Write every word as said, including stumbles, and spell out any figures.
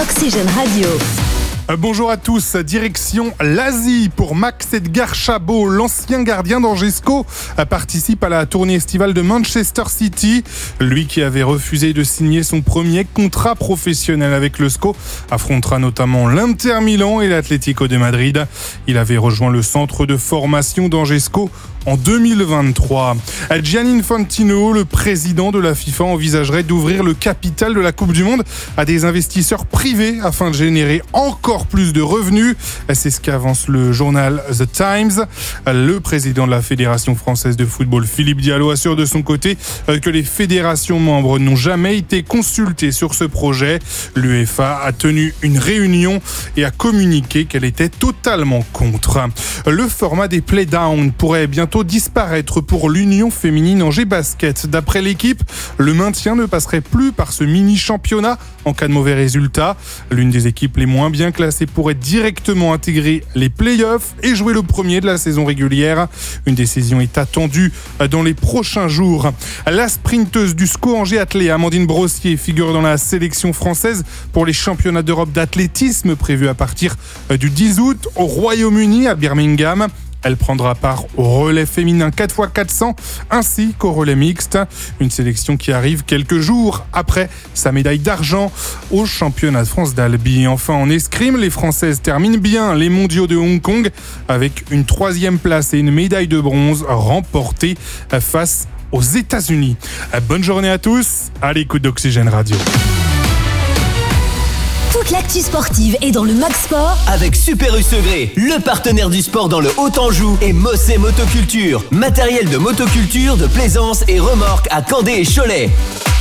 Oxygène Radio. Bonjour à tous, direction l'Asie pour Max Edgar Chabot, l'ancien gardien d'Angesco, participe à la tournée estivale de Manchester City. Lui qui avait refusé de signer son premier contrat professionnel avec le S C O affrontera notamment l'Inter Milan et l'Atlético de Madrid. Il avait rejoint le centre de formation d'Angesco en deux mille vingt-trois. Gianni Infantino, le président de la FIFA, envisagerait d'ouvrir le capital de la Coupe du Monde à des investisseurs privés afin de générer encore plus de revenus. C'est ce qu'avance le journal The Times. Le président de la Fédération française de football, Philippe Diallo, assure de son côté que les fédérations membres n'ont jamais été consultées sur ce projet. L'UEFA a tenu une réunion et a communiqué qu'elle était totalement contre. Le format des playdowns pourrait bientôt disparaître pour l'Union féminine Angers Basket. D'après l'équipe, le maintien ne passerait plus par ce mini-championnat en cas de mauvais résultats. L'une des équipes les moins bien classées pourrait directement intégrer les playoffs et jouer le premier de la saison régulière. Une décision est attendue dans les prochains jours. La sprinteuse du S C O Angers Athlé, Amandine Brossier, figure dans la sélection française pour les championnats d'Europe d'athlétisme prévus à partir du dix août au Royaume-Uni à Birmingham. Elle prendra part au relais féminin quatre par quatre cents ainsi qu'au relais mixte. Une sélection qui arrive quelques jours après sa médaille d'argent au championnat de France d'Albi. Enfin, en escrime, les Françaises terminent bien les mondiaux de Hong Kong avec une troisième place et une médaille de bronze remportée face aux États-Unis. Bonne journée à tous, à l'écoute d'Oxygène Radio. Toute l'actu sportive est dans le Max Sport avec Super U Segré, le partenaire du sport dans le Haut-Anjou, et Mossé Motoculture, matériel de motoculture, de plaisance et remorque à Candé et Cholet.